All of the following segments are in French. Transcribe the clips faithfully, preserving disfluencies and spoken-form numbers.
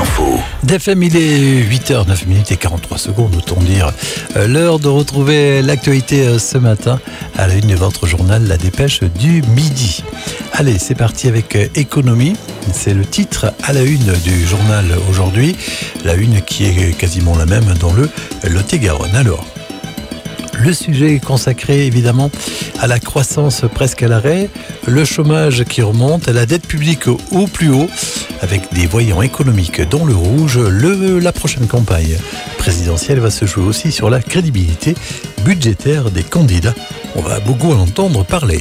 info. D F M, il est huit heures neuf minutes et quarante-trois secondes, autant dire euh, l'heure de retrouver l'actualité euh, ce matin à la une de votre journal, La Dépêche du Midi. Allez, c'est parti avec euh, économie. C'est le titre à la une du journal aujourd'hui. La une qui est quasiment la même dans le Lot-et-Garonne. Alors, le sujet est consacré évidemment à la croissance presque à l'arrêt, le chômage qui remonte, la dette publique au plus haut, avec des voyants économiques dans le rouge. Le, la prochaine campagne présidentielle va se jouer aussi sur la crédibilité budgétaire des candidats. On va beaucoup en entendre parler.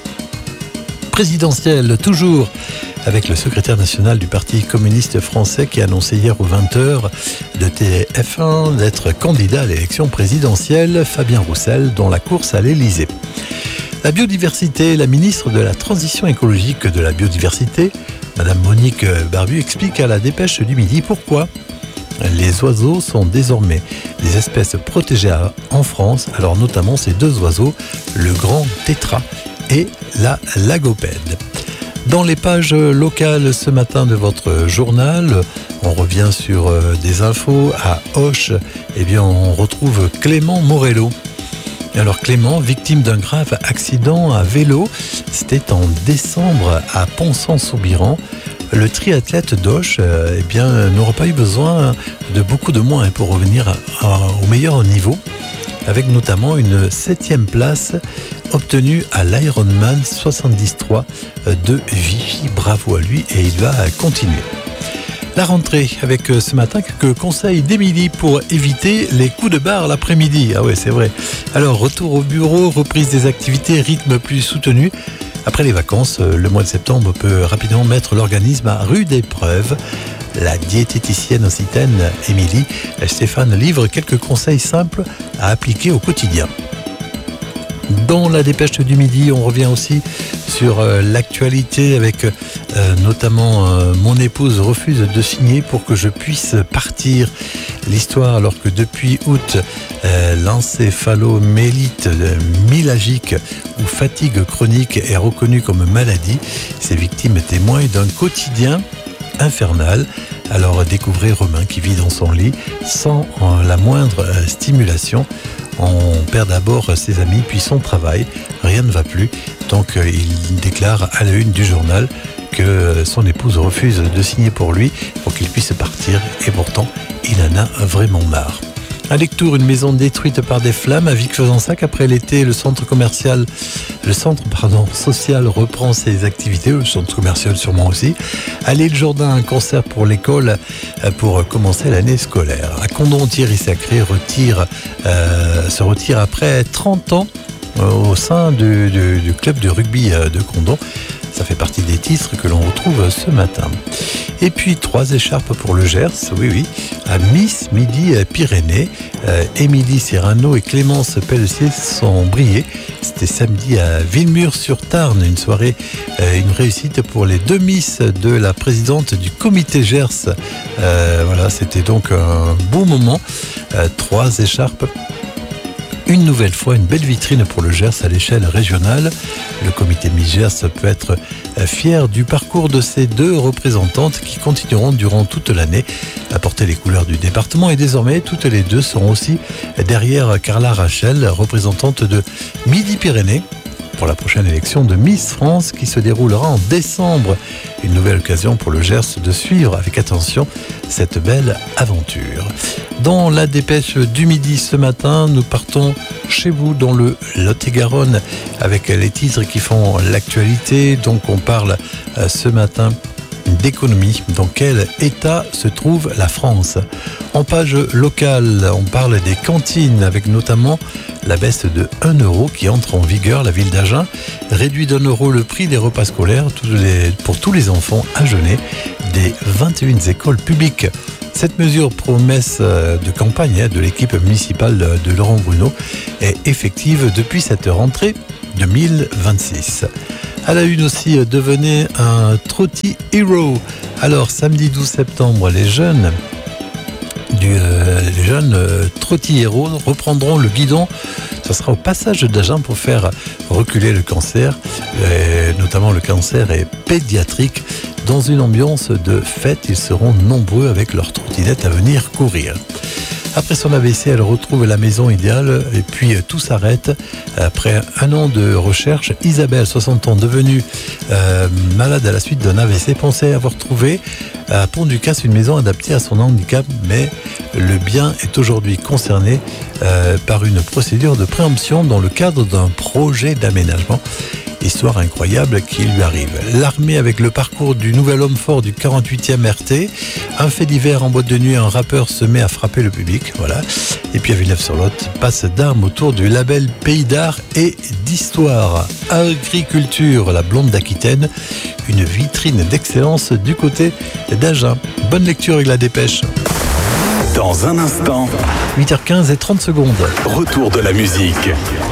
Présidentielle toujours, avec le secrétaire national du Parti communiste français qui a annoncé hier aux vingt heures de T F un d'être candidat à l'élection présidentielle, Fabien Roussel, dans la course à l'Élysée. La biodiversité, la ministre de la Transition écologique de la biodiversité, Madame Monique Barbu, explique à la Dépêche du Midi pourquoi les oiseaux sont désormais des espèces protégées en France, alors notamment ces deux oiseaux, le grand tétras et la lagopède. Dans les pages locales ce matin de votre journal, on revient sur des infos. À Auch, eh bien, on retrouve Clément Morello. Alors Clément, victime d'un grave accident à vélo, c'était en décembre à Pont-Saint-Soubiran. Le triathlète d'Auch eh bien, n'aura pas eu besoin de beaucoup de mois pour revenir à, à, au meilleur niveau, avec notamment une septième place obtenue à l'Ironman soixante-dix trois de Vichy. Bravo à lui et il va continuer. La rentrée avec ce matin quelques conseils d'Émilie pour éviter les coups de barre l'après-midi. Ah ouais, c'est vrai. Alors, retour au bureau, reprise des activités, rythme plus soutenu. Après les vacances, le mois de septembre peut rapidement mettre l'organisme à rude épreuve. La diététicienne occitane Émilie Stéphane livre quelques conseils simples à appliquer au quotidien. Dans la Dépêche du Midi, on revient aussi sur euh, l'actualité avec euh, notamment euh, mon épouse refuse de signer pour que je puisse partir. L'histoire alors que depuis août, euh, l'encéphalomélite myalgique ou fatigue chronique est reconnue comme maladie. Ces victimes témoignent d'un quotidien infernal. Alors découvrez Romain qui vit dans son lit sans euh, la moindre euh, stimulation. On perd d'abord ses amis, puis son travail. Rien ne va plus. Donc euh, il déclare à la une du journal que son épouse refuse de signer pour lui pour qu'il puisse partir. Et pourtant, il en a vraiment marre. À Lectoure, une maison détruite par des flammes. À Vic-Fezensac, après l'été, le centre commercial, le centre pardon, social reprend ses activités. Le centre commercial sûrement aussi. À l'Île-Jourdain, un concert pour l'école pour commencer l'année scolaire. À Condon, Thierry Sacré retire, euh, se retire après trente ans au sein du, du, du club de rugby de Condon. Ça fait partie des titres que l'on retrouve ce matin. Et puis, trois écharpes pour le Gers, oui, oui, à Miss Midi Pyrénées. Euh, Émilie Serrano et Clémence Pelletier sont brillées. C'était samedi à Villemur-sur-Tarn, une soirée, euh, une réussite pour les deux Miss de la présidente du comité Gers. Euh, voilà, c'était donc un beau moment. Euh, trois écharpes. Une nouvelle fois, une belle vitrine pour le Gers à l'échelle régionale. Le comité Miss Gers peut être fier du parcours de ces deux représentantes qui continueront durant toute l'année à porter les couleurs du département. Et désormais, toutes les deux seront aussi derrière Carla Rachel, représentante de Midi-Pyrénées, pour la prochaine élection de Miss France qui se déroulera en décembre. Une nouvelle occasion pour le Gers de suivre avec attention cette belle aventure. Dans la Dépêche du Midi ce matin, nous partons chez vous dans le Lot-et-Garonne avec les titres qui font l'actualité. Donc on parle euh, ce matin d'économie. Dans quel état se trouve la France? En page locale, on parle des cantines avec notamment la baisse de un euro qui entre en vigueur. La ville d'Agen réduit d'un euro le prix des repas scolaires pour tous les enfants agenais des vingt et une écoles publiques. Cette mesure, promesse de campagne de l'équipe municipale de Laurent Bruno, est effective depuis cette rentrée deux mille vingt-six. À la une aussi, devenez un Trotty Hero. Alors, samedi douze septembre, les jeunes du, euh, les jeunes euh, Trotty Hero reprendront le guidon. Ce sera au passage d'Agen pour faire reculer le cancer, euh, notamment le cancer est pédiatrique. Dans une ambiance de fête, ils seront nombreux avec leurs trottinettes à venir courir. Après son A V C, elle retrouve la maison idéale et puis tout s'arrête. Après un an de recherche, Isabelle, soixante ans, devenue euh, malade à la suite d'un A V C, pensait avoir trouvé à Pont-du-Casse une maison adaptée à son handicap, mais le bien est aujourd'hui concerné euh, par une procédure de préemption dans le cadre d'un projet d'aménagement. Histoire incroyable qui lui arrive. L'armée avec le parcours du nouvel homme fort du quarante-huitième R T. Un fait divers en boîte de nuit, un rappeur se met à frapper le public. Voilà. Et puis à Villeneuve-sur-Lot, passe d'armes autour du label Pays d'Art et d'Histoire. Agriculture, la blonde d'Aquitaine. Une vitrine d'excellence du côté d'Agen. Bonne lecture avec la dépêche. Dans un instant, huit heures quinze et trente secondes. Retour de la musique.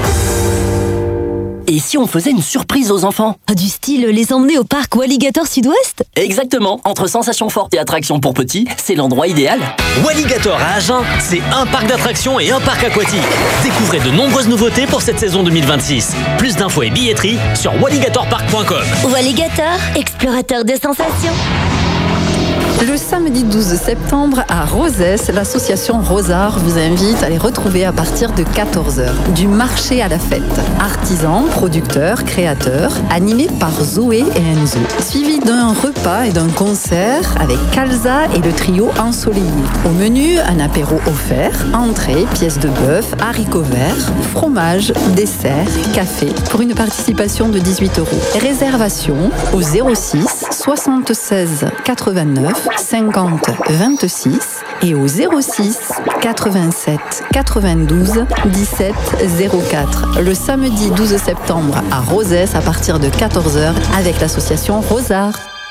Et si on faisait une surprise aux enfants ? Du style les emmener au parc Walligator Sud-Ouest ? Exactement. Entre sensations fortes et attractions pour petits, c'est l'endroit idéal. Walligator à Agen, c'est un parc d'attractions et un parc aquatique. Découvrez de nombreuses nouveautés pour cette saison deux mille vingt-six. Plus d'infos et billetterie sur walligator park point com. Walligator, explorateur de sensations. Le samedi douze septembre à Rozès, l'association Rosard vous invite à les retrouver à partir de quatorze heures. Du marché à la fête. Artisans, producteurs, créateurs, animés par Zoé et Enzo. Suivi d'un repas et d'un concert avec Calza et le trio Ensoleillé. Au menu, un apéro offert, entrée, pièces de bœuf, haricots verts, fromage, dessert, café. Pour une participation de dix-huit euros. Réservation au zéro six soixante-seize quatre-vingt-neuf cinquante vingt-six et au zéro six quatre-vingt-sept quatre-vingt-douze dix-sept zéro quatre. Le samedi douze septembre à Rozès à partir de quatorze heures avec l'association Rosard.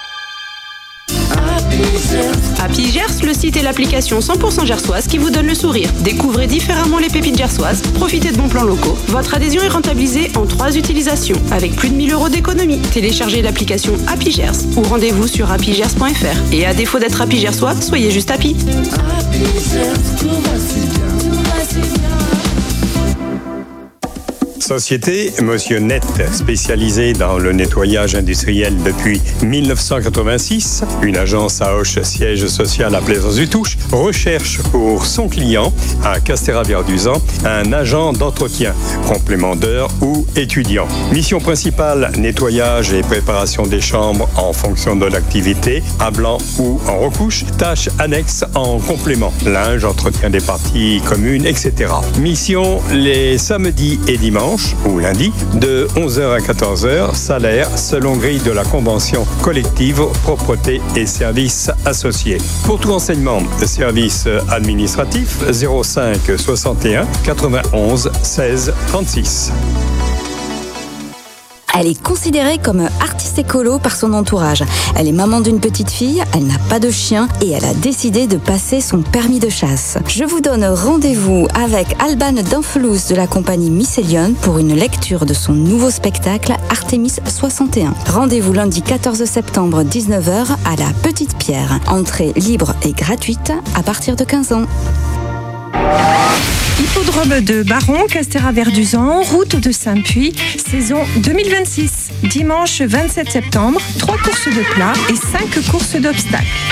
Happy Gers, le site et l'application cent pour cent gersoise qui vous donne le sourire. Découvrez différemment les pépites gersoises, profitez de bons plans locaux. Votre adhésion est rentabilisée en trois utilisations, avec plus de mille euros d'économie. Téléchargez l'application Happy Gers ou rendez-vous sur happy gers point f r. Et à défaut d'être Happy Gersois, soyez juste happy. Société Monsieur Net, spécialisée dans le nettoyage industriel depuis mille neuf cent quatre-vingt-six. Une agence à Auch, siège social à Plaisance-du-Touche, recherche pour son client à Castéra-Verduzan un agent d'entretien, complément d'heures ou étudiant. Mission principale, nettoyage et préparation des chambres en fonction de l'activité, à blanc ou en recouche. Tâches annexes en complément, linge, entretien des parties communes, et cetera. Mission les samedis et dimanches ou lundi, de onze heures à quatorze heures, salaire selon grille de la convention collective, propreté et services associés. Pour tout renseignement, service administratif zéro cinq soixante et un quatre-vingt-onze seize trente-six. Elle est considérée comme artiste écolo par son entourage. Elle est maman d'une petite fille, elle n'a pas de chien et elle a décidé de passer son permis de chasse. Je vous donne rendez-vous avec Alban Danfelous de la compagnie Mycelium pour une lecture de son nouveau spectacle Artemis soixante et un. Rendez-vous lundi quatorze septembre dix-neuf heures à la Petite Pierre. Entrée libre et gratuite à partir de quinze ans. Hippodrome de Baron, Castéra-Verduzan, route de Saint-Puy, saison deux mille vingt-six. Dimanche vingt-sept septembre, trois courses de plat et cinq courses d'obstacles.